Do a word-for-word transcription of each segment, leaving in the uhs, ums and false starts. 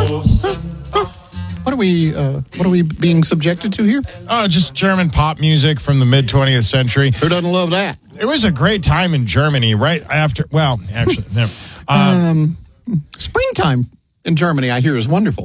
What are we? Uh, what are we being subjected to here? Oh, just German pop music from the mid twentieth century. Who doesn't love that? It was a great time in Germany, right after. Well, actually, no. Um, um, springtime in Germany, I hear, is wonderful.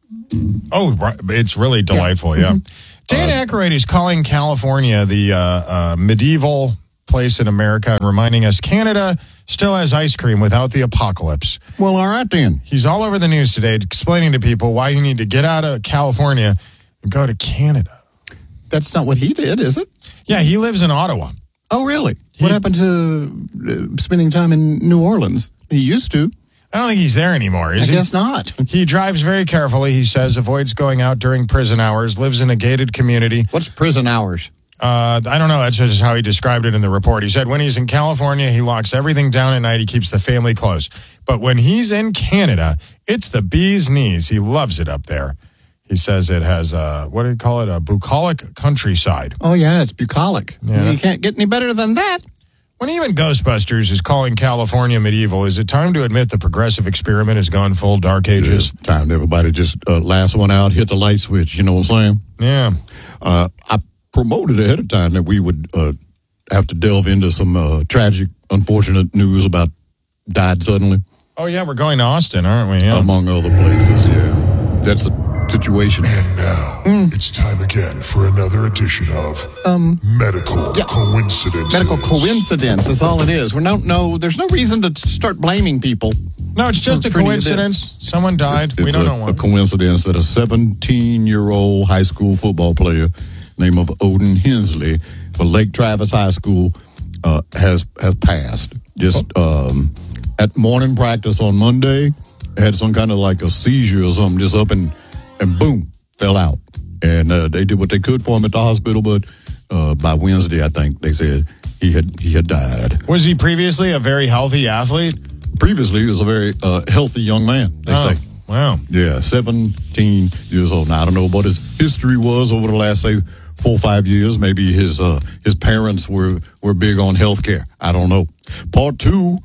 Oh, right, it's really delightful. Yeah. yeah. Dan uh, Aykroyd is calling California the uh, uh, medieval place in America and reminding us Canada still has ice cream without the apocalypse. Well, all right, then. He's all over the news today explaining to people why you need to get out of California and go to Canada. That's not what he did, is it? Yeah, he lives in Ottawa. Oh, really? He, what happened to uh, spending time in New Orleans? He used to. I don't think he's there anymore, is I he? I guess not. He drives very carefully, he says, avoids going out during prison hours, lives in a gated community. What's prison hours? Uh, I don't know. That's just how he described it in the report. He said when he's in California, he locks everything down at night. He keeps the family close. But when he's in Canada, it's the bee's knees. He loves it up there. He says it has, a, what do you call it, a bucolic countryside. Oh, yeah, it's bucolic. Yeah. You can't get any better than that. When even Ghostbusters is calling California medieval, is it time to admit the progressive experiment has gone full dark ages? It's time everybody just uh, last one out, hit the light switch, you know what I'm saying? Yeah. Uh, I promoted ahead of time that we would uh, have to delve into some uh, tragic, unfortunate news about died suddenly. Oh, yeah, we're going to Austin, aren't we? Yeah. Among other places, yeah. That's a situation. And now, mm. it's time again for another edition of um, Medical yeah. Coincidence. Medical coincidence, that's all it is. We don't know, there's no reason to start blaming people. No, it's just for, a coincidence. Someone died. It's we don't a, know what. a coincidence that a seventeen-year-old high school football player name of Odin Hensley for Lake Travis High School uh, has has passed. Just um, at morning practice on Monday, had some kind of like a seizure or something, just up and, and boom, fell out. And uh, they did what they could for him at the hospital, but uh, by Wednesday, I think, they said he had he had died. Was he previously a very healthy athlete? Previously, he was a very uh, healthy young man, they oh, say. Wow. Yeah, seventeen years old. Now, I don't know what his history was over the last, say, four or five years. Maybe his uh, his parents were, were big on health care. I don't know. Part two,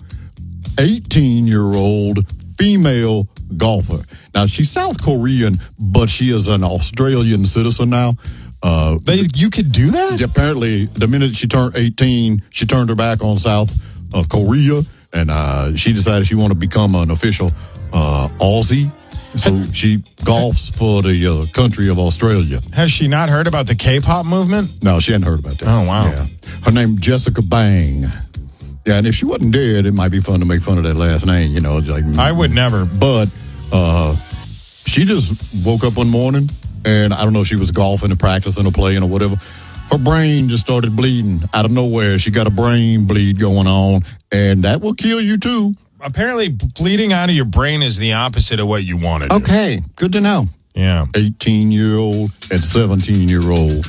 eighteen-year-old female golfer. Now, she's South Korean, but she is an Australian citizen now. Uh, they, you could do that? Apparently, the minute she turned eighteen, she turned her back on South uh, Korea, and uh, she decided she wanted to become an official uh, Aussie. So she golfs for the uh, country of Australia. Has she not heard about the K-pop movement? No, she hadn't heard about that. Oh, wow. Yeah. Her name Jessica Bang. Yeah, and if she wasn't dead, it might be fun to make fun of that last name, you know. Like, I would never. But uh, she just woke up one morning, and I don't know if she was golfing or practicing or playing or whatever. Her brain just started bleeding out of nowhere. She got a brain bleed going on, and that will kill you, too. Apparently, bleeding out of your brain is the opposite of what you want to do. Okay, good to know. Yeah. eighteen-year-old and seventeen-year-old.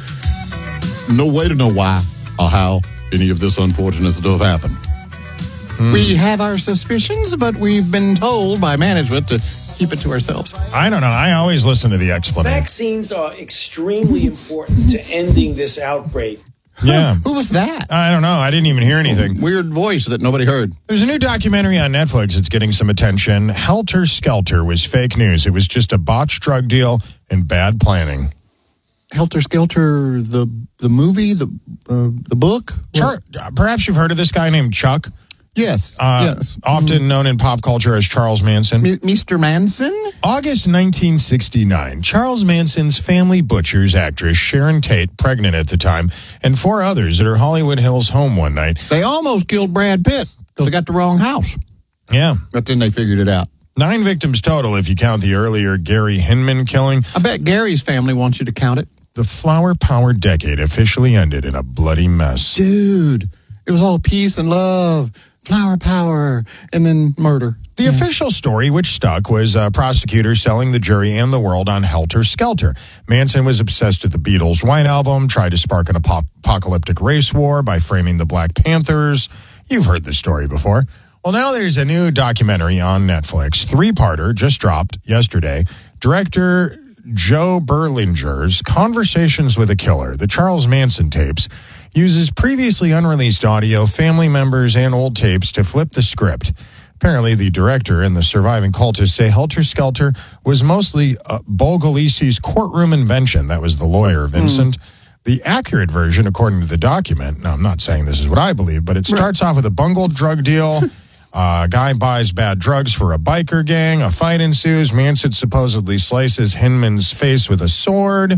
No way to know why or how any of this unfortunate stuff happened. Mm. We have our suspicions, but we've been told by management to keep it to ourselves. I don't know. I always listen to the explanation. Vaccines are extremely important to ending this outbreak. Yeah. Who was that? I don't know. I didn't even hear anything. Weird voice that nobody heard. There's a new documentary on Netflix that's getting some attention. Helter Skelter was fake news. It was just a botched drug deal and bad planning. Helter Skelter, the the movie, the uh, the book? Char- Perhaps you've heard of this guy named Chuck. Yes, uh, yes. Often mm-hmm. known in pop culture as Charles Manson. M- Mister Manson? August nineteen sixty-nine, Charles Manson's family butchers actress Sharon Tate, pregnant at the time, and four others at her Hollywood Hills home one night. They almost killed Brad Pitt because they got the wrong house. Yeah. But then they figured it out. Nine victims total if you count the earlier Gary Hinman killing. I bet Gary's family wants you to count it. The flower-powered decade officially ended in a bloody mess. Dude, it was all peace and love. Flower power, and then murder. The yeah. official story, which stuck, was uh, prosecutors selling the jury and the world on Helter Skelter. Manson was obsessed with the Beatles' White Album, tried to spark an ap- apocalyptic race war by framing the Black Panthers. You've heard this story before. Well, now there's a new documentary on Netflix, three-parter, just dropped yesterday. Director Joe Berlinger's Conversations with a Killer, the Charles Manson tapes, uses previously unreleased audio, family members, and old tapes to flip the script. Apparently, the director and the surviving cultists say Helter Skelter was mostly uh, Bogolisi's courtroom invention. That was the lawyer, Vincent. Mm. The accurate version, according to the document, now I'm not saying this is what I believe, but it starts right. off with a bungled drug deal. A uh, guy buys bad drugs for a biker gang. A fight ensues. Manson supposedly slices Hinman's face with a sword.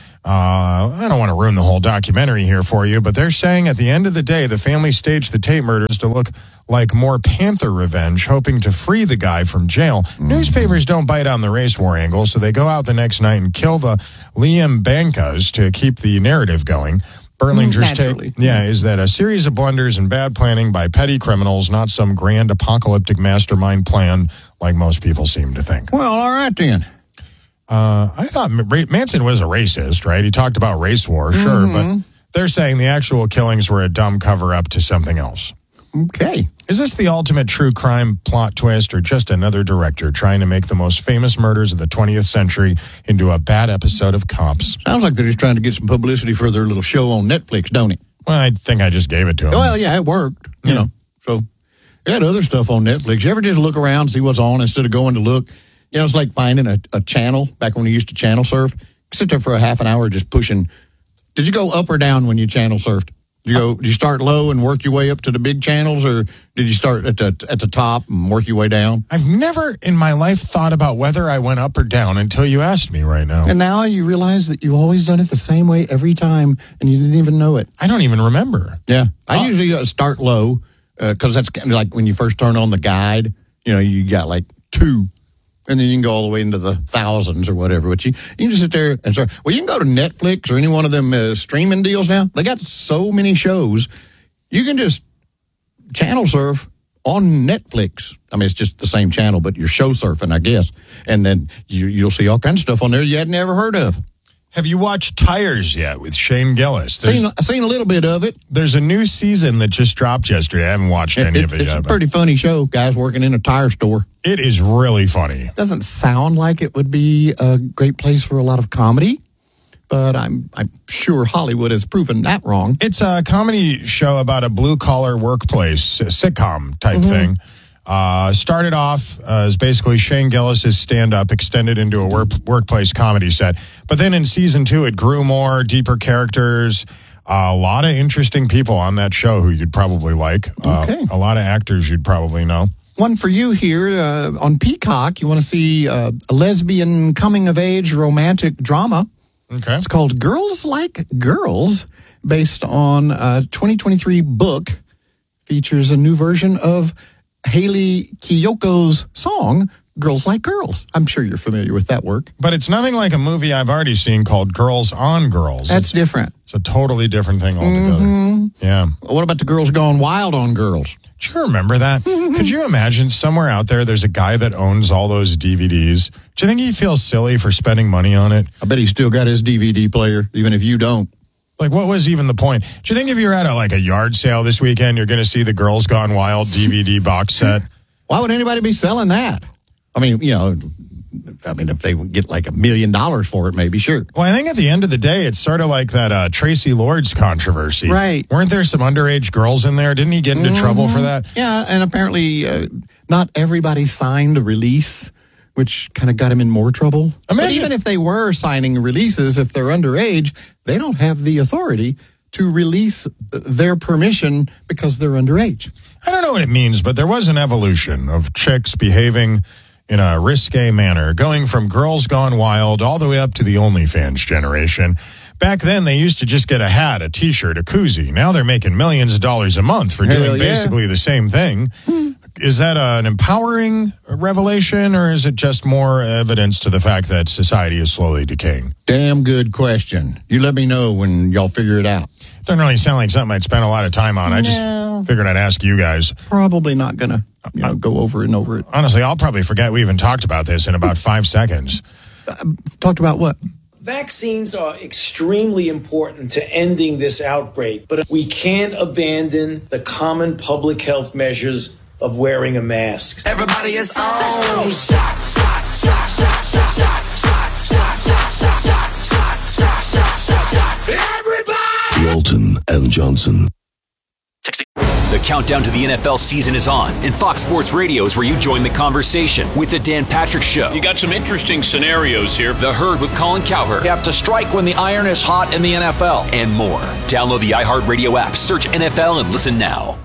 Uh, I don't want to ruin the whole documentary here for you, but they're saying at the end of the day, the family staged the Tate murders to look like more Panther revenge, hoping to free the guy from jail. Mm-hmm. Newspapers don't bite on the race war angle, so they go out the next night and kill the Liam Bankas to keep the narrative going. Berlinger's take, yeah, is that a series of blunders and bad planning by petty criminals, not some grand apocalyptic mastermind plan like most people seem to think. Well, all right then. Uh, I thought Manson was a racist, right? He talked about race war, sure, mm-hmm. but they're saying the actual killings were a dumb cover-up to something else. Okay. Is this the ultimate true crime plot twist or just another director trying to make the most famous murders of the twentieth century into a bad episode of Cops? Sounds like they're just trying to get some publicity for their little show on Netflix, don't it? Well, I think I just gave it to them. Well, yeah, it worked, you yeah. know. So, they had other stuff on Netflix. You ever just look around and see what's on instead of going to look? You know, it's like finding a, a channel back when you used to channel surf. Sit there for a half an hour just pushing. Did you go up or down when you channel surfed? Did you go? Did you start low and work your way up to the big channels, or did you start at the at the top and work your way down? I've never in my life thought about whether I went up or down until you asked me right now. And now you realize that you've always done it the same way every time, and you didn't even know it. I don't even remember. Yeah, I oh. usually start low because uh, that's kind of like when you first turn on the guide. You know, you got like two. And then you can go all the way into the thousands or whatever. But you, you can just sit there and start. Well, you can go to Netflix or any one of them uh, streaming deals now. They got so many shows. You can just channel surf on Netflix. I mean, it's just the same channel, but you're show surfing, I guess. And then you, you'll see all kinds of stuff on there you had never heard of. Have you watched Tires yet with Shane Gillis? Seen, I've seen a little bit of it. There's a new season that just dropped yesterday. I haven't watched it, any it, of it it's yet. It's a pretty funny show. Guys working in a tire store. It is really funny. Doesn't sound like it would be a great place for a lot of comedy, but I'm I'm sure Hollywood has proven that wrong. It's a comedy show about a blue-collar workplace, a sitcom type mm-hmm. thing. Uh, started off uh, as basically Shane Gillis' stand-up extended into a work, workplace comedy set. But then in season two, it grew more, deeper characters, uh, a lot of interesting people on that show who you'd probably like. Uh, okay. A lot of actors you'd probably know. One for you here uh, on Peacock. You want to see uh, a lesbian coming-of-age romantic drama. Okay. It's called Girls Like Girls, based on a twenty twenty-three book. Features a new version of Haley Kiyoko's song, Girls Like Girls. I'm sure you're familiar with that work. But it's nothing like a movie I've already seen called Girls on Girls. That's it's, different. It's a totally different thing altogether. Mm-hmm. Yeah. What about the Girls Gone Wild on Girls? Do you remember that? Could you imagine somewhere out there there's a guy that owns all those D V Ds? Do you think he feels silly for spending money on it? I bet he's still got his D V D player, even if you don't. Like, what was even the point? Do you think if you're at a, like a yard sale this weekend, you're going to see the Girls Gone Wild D V D box set? Why would anybody be selling that? I mean, you know, I mean, if they would get like a million dollars for it, maybe, sure. Well, I think at the end of the day, it's sort of like that uh, Tracy Lords controversy. Right. Weren't there some underage girls in there? Didn't he get into mm-hmm. trouble for that? Yeah, and apparently uh, not everybody signed a release, which kind of got him in more trouble. Imagine. But even if they were signing releases, if they're underage, they don't have the authority to release their permission because they're underage. I don't know what it means, but there was an evolution of chicks behaving in a risque manner, going from Girls Gone Wild all the way up to the OnlyFans generation. Back then, they used to just get a hat, a T-shirt, a koozie. Now they're making millions of dollars a month for Hell doing yeah. basically the same thing. Hmm. Is that an empowering revelation, or is it just more evidence to the fact that society is slowly decaying? Damn good question. You let me know when y'all figure it out. Doesn't really sound like something I'd spend a lot of time on. I just no. figured I'd ask you guys. Probably not going to you know, go over and over it. Honestly, I'll probably forget we even talked about this in about five seconds. Uh, talked about what? Vaccines are extremely important to ending this outbreak, but we can't abandon the common public health measures of wearing a mask. Everybody is on. Shots, shots, shots, shots, shots, shots, shots, shots, shots, shots, shots, shots, shots, shots, shots. Everybody! Walton and Johnson. sixty The countdown to the N F L season is on, and Fox Sports Radio is where you join the conversation with The Dan Patrick Show. You got some interesting scenarios here. The Herd with Colin Cowherd. You have to strike when the iron is hot in the N F L. And more. Download the iHeartRadio app, search N F L, and listen now.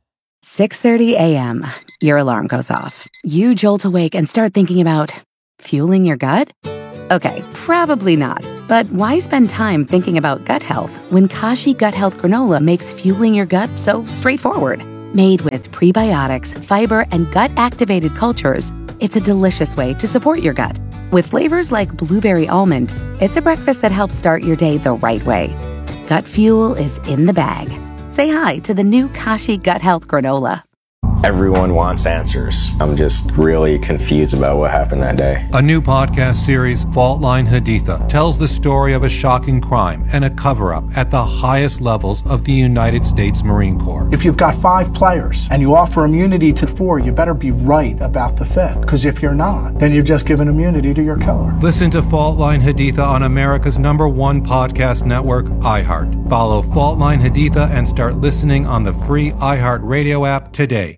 six thirty a.m. Your alarm goes off. You jolt awake and start thinking about fueling your gut? Okay, probably not. But why spend time thinking about gut health when Kashi Gut Health Granola makes fueling your gut so straightforward? Made with prebiotics, fiber, and gut-activated cultures, it's a delicious way to support your gut. With flavors like blueberry almond, it's a breakfast that helps start your day the right way. Gut fuel is in the bag. Say hi to the new Kashi Gut Health Granola. Everyone wants answers. I'm just really confused about what happened that day. A new podcast series, Fault Line Haditha, tells the story of a shocking crime and a cover-up at the highest levels of the United States Marine Corps. If you've got five players and you offer immunity to four, you better be right about the fifth. Because if you're not, then you've just given immunity to your killer. Listen to Fault Line Haditha on America's number one podcast network, iHeart. Follow Fault Line Haditha and start listening on the free iHeart Radio app today.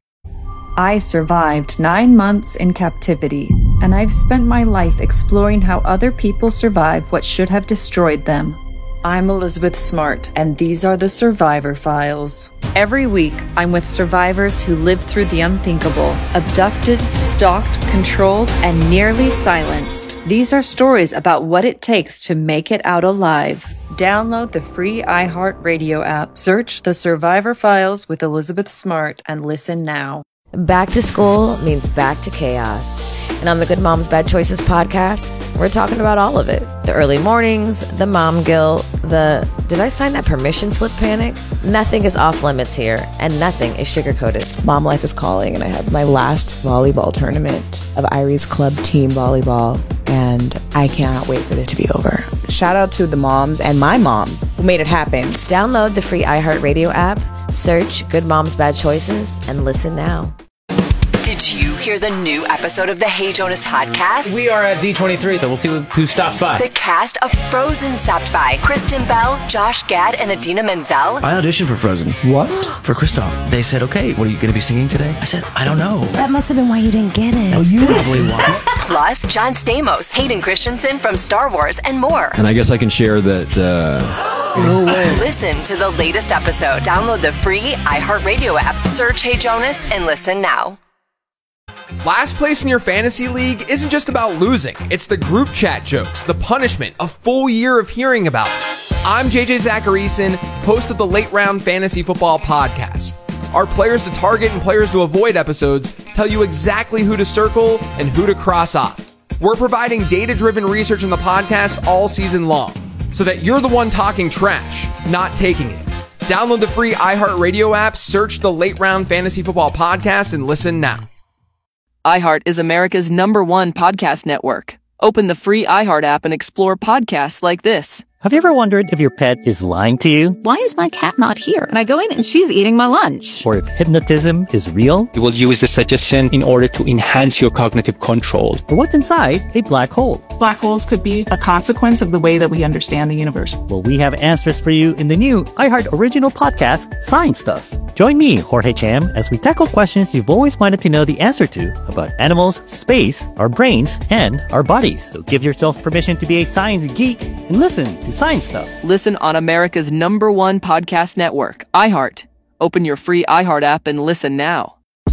I survived nine months in captivity, and I've spent my life exploring how other people survive what should have destroyed them. I'm Elizabeth Smart, and these are the Survivor Files. Every week, I'm with survivors who lived through the unthinkable, abducted, stalked, controlled, and nearly silenced. These are stories about what it takes to make it out alive. Download the free iHeartRadio app, search The Survivor Files with Elizabeth Smart, and listen now. Back to school means back to chaos. And on the Good Moms Bad Choices podcast, we're talking about all of it. The early mornings, the mom guilt, the did I sign that permission slip panic? Nothing is off limits here, and nothing is sugar-coated. Mom life is calling, and I have my last volleyball tournament of Irie's Club team volleyball, and I cannot wait for it to be over. Shout out to the moms and my mom who made it happen. Download the free iHeartRadio app, search Good Moms Bad Choices, and listen now. Did you hear the new episode of the Hey Jonas podcast? We are at D twenty-three, so we'll see who stops by. The cast of Frozen stopped by. Kristen Bell, Josh Gad, and Adina Menzel. I auditioned for Frozen. What? For Kristoff. They said, okay, what are you going to be singing today? I said, I don't know. That must have been why you didn't get it. That's you probably why. Plus, John Stamos, Hayden Christensen from Star Wars, and more. And I guess I can share that... Uh... No way. Listen to the latest episode. Download the free iHeartRadio app. Search Hey Jonas and listen now. Last place in your fantasy league isn't just about losing. It's the group chat jokes, the punishment, a full year of hearing about it. I'm J J Zacharyson, host of the Late Round Fantasy Football Podcast. Our players to target and players to avoid episodes tell you exactly who to circle and who to cross off. We're providing data-driven research in the podcast all season long, so that you're the one talking trash, not taking it. Download the free iHeartRadio app, search the Late Round Fantasy Football Podcast, and listen now. iHeart is America's number one podcast network. Open the free iHeart app and explore podcasts like this. Have you ever wondered if your pet is lying to you? Why is my cat not here? And I go in and she's eating my lunch. Or if hypnotism is real? You will use the suggestion in order to enhance your cognitive control. Or what's inside a black hole? Black holes could be a consequence of the way that we understand the universe. Well, we have answers for you in the new iHeart original podcast, Science Stuff. Join me, Jorge Cham, as we tackle questions you've always wanted to know the answer to about animals, space, our brains, and our bodies. So give yourself permission to be a science geek and listen to Science Stuff. Listen on America's number one podcast network, iHeart. Open your free iHeart app and listen now.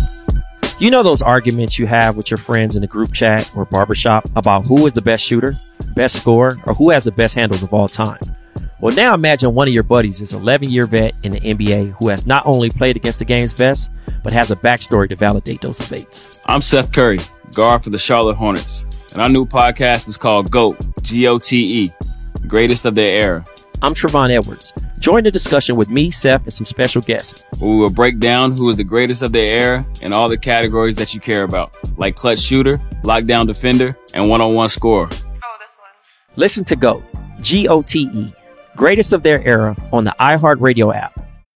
You know those arguments you have with your friends in a group chat or barbershop about who is the best shooter, best scorer, or who has the best handles of all time? Well, now imagine one of your buddies is an eleven-year vet in the N B A who has not only played against the game's best, but has a backstory to validate those debates. I'm Seth Curry, guard for the Charlotte Hornets, and our new podcast is called GOAT, G O T E, Greatest of Their Era. I'm Trevon Edwards. Join the discussion with me, Seth, and some special guests. We will break down who is the greatest of their era in all the categories that you care about, like clutch shooter, lockdown defender, and one-on-one scorer. Oh, this one. Listen to GOAT, G O T E, Greatest of Their Era on the iHeartRadio app.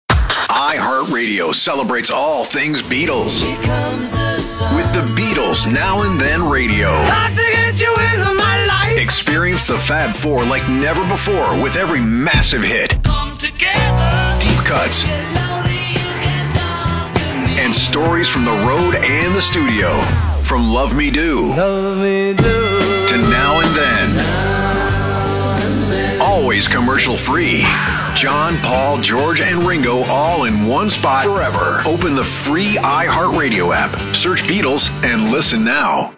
iHeartRadio celebrates all things Beatles. With the Beatles Now and Then Radio. Got to get you into my life. Experience the Fab Four like never before with every massive hit. Come together. Deep cuts. and stories from the road and the studio. From Love Me Do, Love Me Do. To Now and Then. Always commercial free. John, Paul, George, and Ringo all in one spot forever. Open the free iHeartRadio app. Search Beatles and listen now.